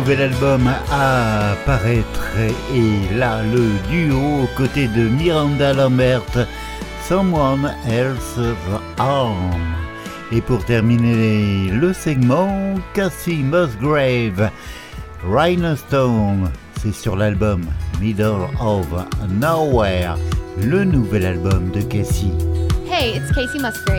Nouvel album à paraître et là le duo aux côtés de Miranda Lambert, Someone Else's Arm. Et pour terminer le segment, Cassie Musgrave, Rhinestone, c'est sur l'album Middle of Nowhere, le nouvel album de Cassie. Hey, it's Casey Musgrave.